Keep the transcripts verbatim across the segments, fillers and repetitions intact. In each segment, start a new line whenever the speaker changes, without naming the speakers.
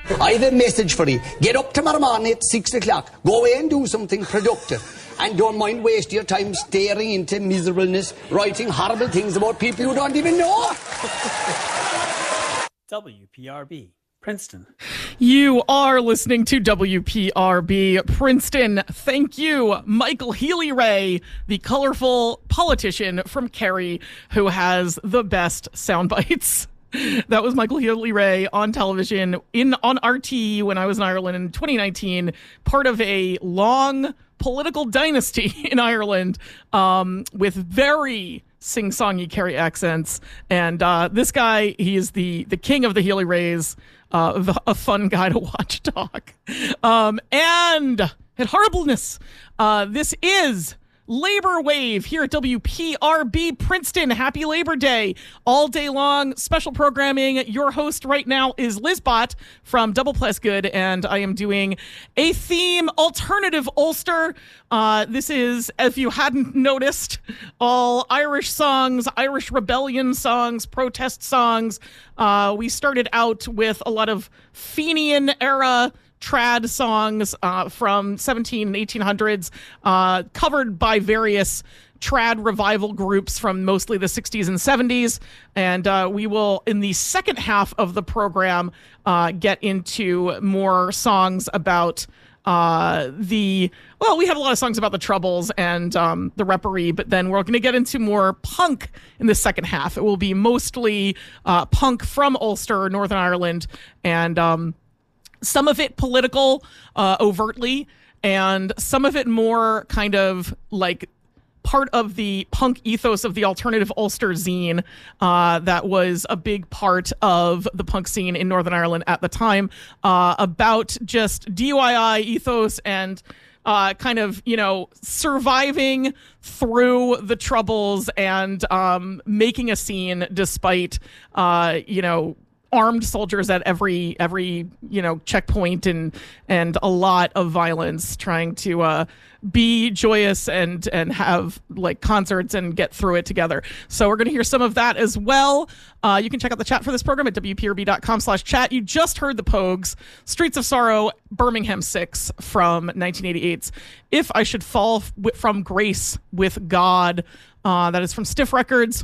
I have a message for you. Get up tomorrow morning at six o'clock. Go away and do something productive. And don't mind wasting your time staring into miserableness, writing horrible things about people you don't even know.
W P R B, Princeton.
You are listening to W P R B, Princeton. Thank you, Michael Healy-Rae, the colorful politician from Kerry who has the best sound bites. That was Michael Healy-Rae on television in on R T E when I was in Ireland in twenty nineteen, part of a long political dynasty in Ireland um, with very sing-songy Kerry accents. And uh, this guy, he is the, the king of the Healy-Raes, uh, a fun guy to watch talk. Um, and at horribleness, uh, this is Labor Wave here at W P R B Princeton. Happy Labor Day. All day long, special programming. Your host right now is Liz Bott from Double Plus Good, and I am doing a theme alternative Ulster. Uh, this is, if you hadn't noticed, all Irish songs, Irish rebellion songs, protest songs. Uh, we started out with a lot of Fenian era trad songs uh, from seventeen and eighteen hundreds, uh, covered by various trad revival groups from mostly the sixties and seventies. And uh, we will, in the second half of the program, uh, get into more songs about uh, the, well, we have a lot of songs about the Troubles and um, the Reparee, but then we're going to get into more punk in the second half. It will be mostly uh, punk from Ulster, Northern Ireland, and um, some of it political, uh, overtly, and some of it more kind of like part of the punk ethos of the alternative Ulster zine uh, that was a big part of the punk scene in Northern Ireland at the time, uh, about just D I Y ethos and uh, kind of, you know, surviving through the Troubles and um, making a scene despite, uh, you know, armed soldiers at every every you know checkpoint and and a lot of violence, trying to uh be joyous and and have like concerts and get through it together. So we're going to hear some of that as well. Uh you can check out the chat for this program at W P R B dot com slash chat. You just heard the Pogues, Streets of Sorrow, Birmingham six from nineteen eighty-eight's If I Should Fall From Grace with God. Uh that is from Stiff Records,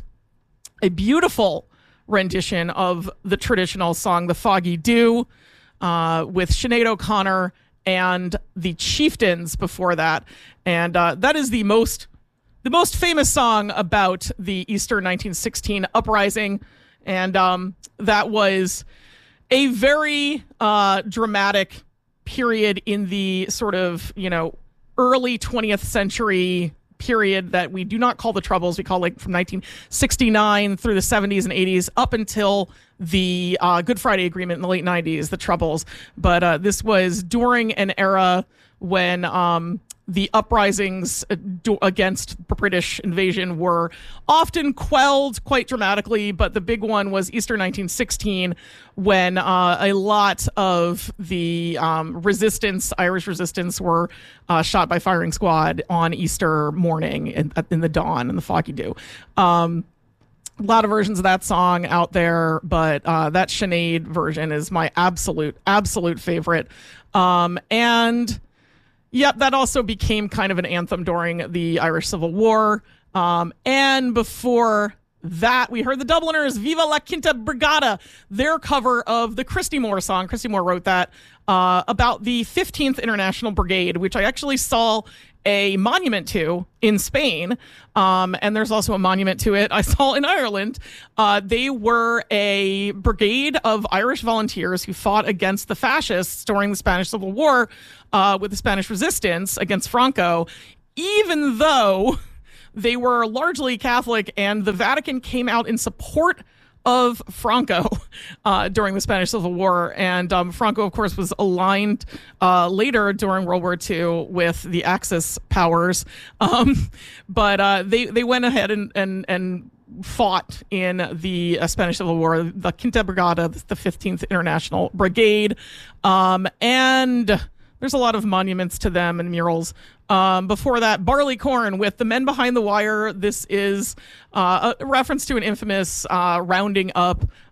a beautiful rendition of the traditional song The Foggy Dew, uh, with Sinead O'Connor and the Chieftains before that. And uh, that is the most the most famous song about the Easter nineteen sixteen uprising. And um, that was a very uh, dramatic period in the sort of, you know, early twentieth century period that we do not call the Troubles. We call like from nineteen sixty-nine through the seventies and eighties up until the uh, Good Friday Agreement in the late nineties, the Troubles. But uh, this was during an era when um, the uprisings against British invasion were often quelled quite dramatically. But the big one was Easter nineteen sixteen, when uh, a lot of the um, resistance, Irish resistance, were uh, shot by firing squad on Easter morning in, in the dawn in the foggy dew. Um, a lot of versions of that song out there, but uh, that Sinead version is my absolute, absolute favorite. Um, and Yep, that also became kind of an anthem during the Irish Civil War. Um, and before that, we heard the Dubliners, Viva la Quinta Brigada, their cover of the Christy Moore song. Christy Moore wrote that uh, about the fifteenth International Brigade, which I actually saw a monument to in Spain. Um, and there's also a monument to it I saw in Ireland. Uh, they were a brigade of Irish volunteers who fought against the fascists during the Spanish Civil War uh, with the Spanish resistance against Franco, even though they were largely Catholic and the Vatican came out in support of Franco uh, during the Spanish Civil War. And um, Franco, of course, was aligned uh, later during World War Two with the Axis powers. Um, but uh, they, they went ahead and, and, and fought in the uh, Spanish Civil War, the Quinta Brigada, the fifteenth International Brigade. Um, and there's a lot of monuments to them and murals. Um, before that, Barleycorn with The Men Behind the Wire. This is uh, a reference to an infamous uh, rounding up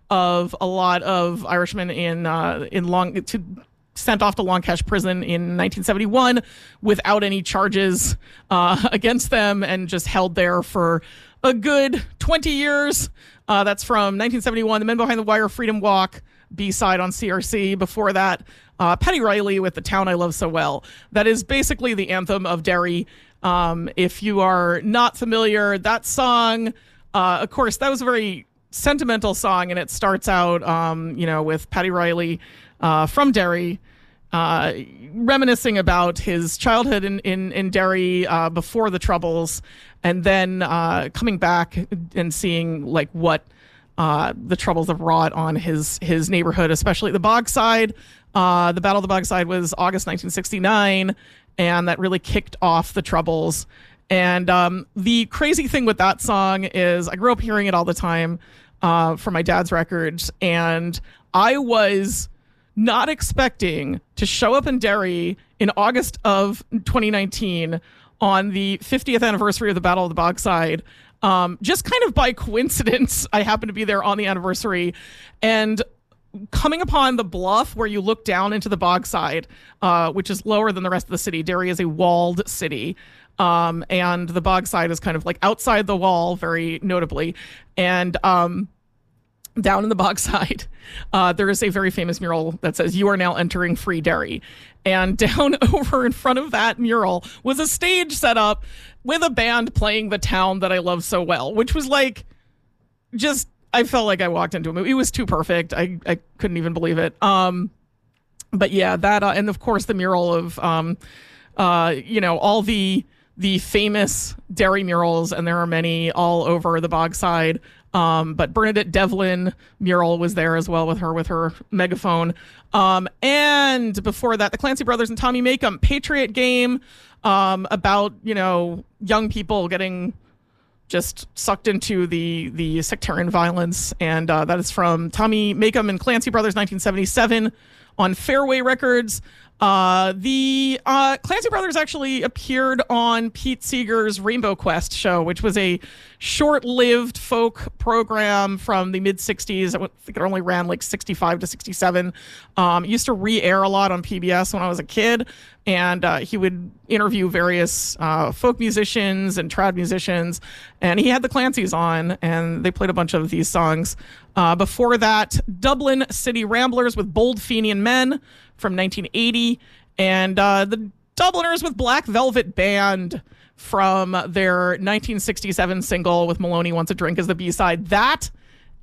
of a lot of Irishmen in uh, in long to sent off to Longcash prison in nineteen seventy-one without any charges uh, against them, and just held there for a good twenty years. Uh, that's from nineteen seventy-one, The Men Behind the Wire, Freedom Walk, B-side on C R C. Before that, uh, Paddy Riley with The Town I Love So Well. That is basically the anthem of Derry. Um, if you are not familiar, that song, uh, of course, that was a very sentimental song, and it starts out, um, you know, with Paddy Riley uh, from Derry, uh, reminiscing about his childhood in, in, in Derry uh, before the Troubles, and then uh, coming back and seeing like what uh, the Troubles have wrought on his his neighborhood, especially the Bogside. Uh, the Battle of the Bogside was August nineteen sixty-nine, and that really kicked off the Troubles. And um, the crazy thing with that song is I grew up hearing it all the time uh, from my dad's records, and I was not expecting to show up in Derry in August of twenty nineteen on the fiftieth anniversary of the Battle of the Bogside. Um, just kind of by coincidence, I happened to be there on the anniversary, and coming upon the bluff where you look down into the Bogside, uh, which is lower than the rest of the city. Derry is a walled city. Um, and the Bogside is kind of like outside the wall, very notably. And um, down in the Bogside, uh, there is a very famous mural that says, "You are now entering free Derry." And down over in front of that mural was a stage set up with a band playing The Town That I Love So Well, which was like, just, I felt like I walked into a movie. It was too perfect. I, I couldn't even believe it. Um, but yeah, that, uh, and of course the mural of, um, uh, you know, all the, the famous Derry murals, and there are many all over the Bogside. Um, but Bernadette Devlin mural was there as well with her, with her megaphone. Um, and before that, the Clancy Brothers and Tommy Makem Patriot Game, um, about, you know, young people getting just sucked into the, the sectarian violence. And, uh, that is from Tommy Makem and Clancy Brothers, nineteen seventy-seven on Fairway Records. Uh, the uh, Clancy Brothers actually appeared on Pete Seeger's Rainbow Quest show, which was a short-lived folk program from the mid-sixties. I think it only ran like sixty-five to sixty-seven. Um, it used to re-air a lot on P B S when I was a kid, and uh, he would interview various uh, folk musicians and trad musicians, and he had the Clancys on, and they played a bunch of these songs. Uh, before that, Dublin City Ramblers with Bold Fenian Men from nineteen eighty, and uh, the Dubliners with Black Velvet Band from their nineteen sixty-seven single with Maloney Wants a Drink as the B-side. That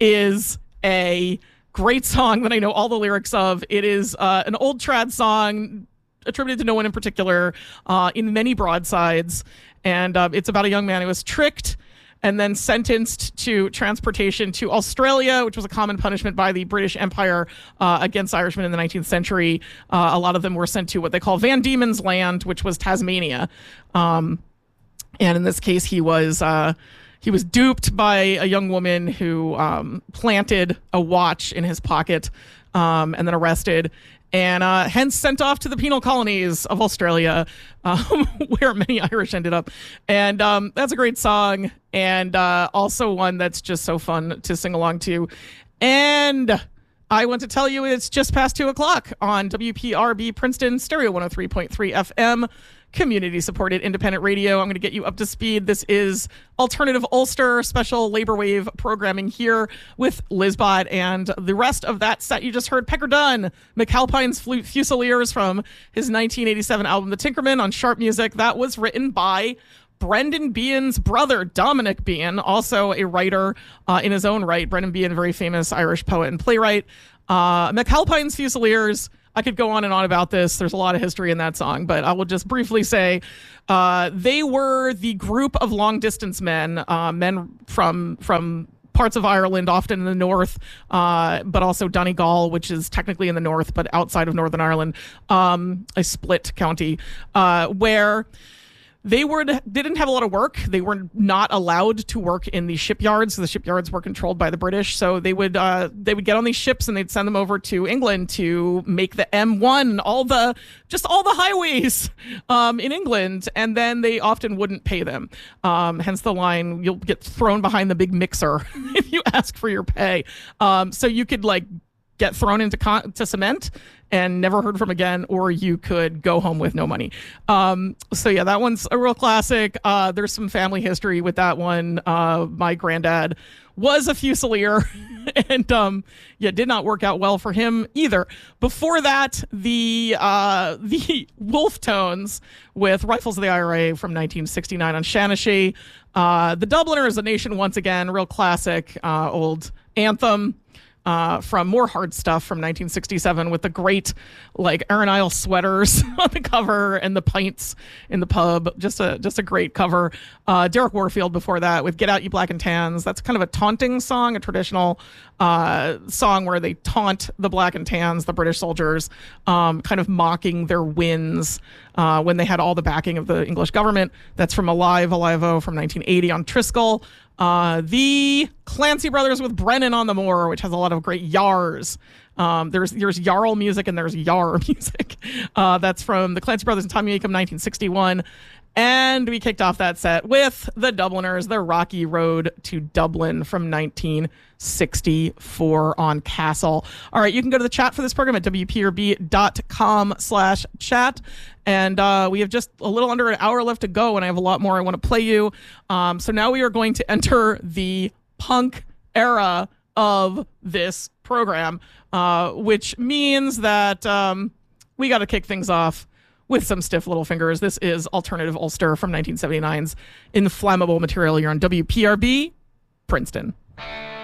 is a great song that I know all the lyrics of. It is uh, an old trad song attributed to no one in particular, uh, in many broadsides, and uh, it's about a young man who was tricked and then sentenced to transportation to Australia, which was a common punishment by the British Empire uh, against Irishmen in the nineteenth century. Uh, a lot of them were sent to what they call Van Diemen's Land, which was Tasmania. Um, and in this case, he was uh, he was duped by a young woman who um, planted a watch in his pocket, um, and then arrested, and uh, hence sent off to the penal colonies of Australia, um, where many Irish ended up. And um, that's a great song, and uh, also one that's just so fun to sing along to. And I want to tell you it's just past two o'clock on W P R B Princeton Stereo one oh three point three F M. Community-supported independent radio. I'm going to get you up to speed. This is Alternative Ulster special Labor Wave programming here with Lizbot, and the rest of that set you just heard, Pecker Dunn, McAlpine's Flute Fusiliers from his nineteen eighty-seven album The Tinkerman on Sharp Music. That was written by Brendan Behan's brother, Dominic Behan, also a writer uh, in his own right. Brendan Behan, very famous Irish poet and playwright. Uh, McAlpine's Fusiliers, I could go on and on about this. There's a lot of history in that song, but I will just briefly say uh, they were the group of long-distance men, uh, men from from parts of Ireland, often in the north, uh, but also Donegal, which is technically in the north, but outside of Northern Ireland, um, a split county, uh, where they were didn't have a lot of work. They were not allowed to work in the shipyards. The shipyards were controlled by the British, so they would uh, they would get on these ships and they'd send them over to England to make the M one, all the just all the highways um, in England, and then they often wouldn't pay them. Um, hence the line, "You'll get thrown behind the big mixer if you ask for your pay." Um, so you could like get thrown into con- to cement and never heard from again, or you could go home with no money. Um, so yeah, that one's a real classic. Uh, there's some family history with that one. Uh, my granddad was a Fusilier, and um, yeah, did not work out well for him either. Before that, the uh, the Wolf Tones with Rifles of the I R A from nineteen sixty-nine on Shanachie. Uh, the Dubliners, A Nation Once Again, real classic, uh, old anthem. Uh, from more hard stuff from nineteen sixty-seven with the great like Aaron Isle sweaters on the cover and the pints in the pub. Just a just a great cover. Uh, Derek Warfield before that with Get Out You Black and Tans. That's kind of a taunting song, a traditional uh, song where they taunt the Black and Tans, the British soldiers, um, kind of mocking their wins uh, when they had all the backing of the English government. That's from Alive, Alive-O from nineteen eighty on Triskel. Uh, the Clancy Brothers with Brennan on the Moor, which has a lot of great yars. Um, there's there's Jarl music and there's Yar music. Uh, that's from the Clancy Brothers and Tommy Akem, nineteen sixty-one. And we kicked off that set with the Dubliners, The Rocky Road to Dublin from nineteen sixty-four on Castle. All right, you can go to the chat for this program at W P R B dot com slash chat. And uh, we have just a little under an hour left to go, and I have a lot more I want to play you. Um, so now we are going to enter the punk era of this program, uh, which means that um, we got to kick things off with some stiff little fingers. This is Alternative Ulster from nineteen seventy-nine's Inflammable Material. You're on W P R B, Princeton.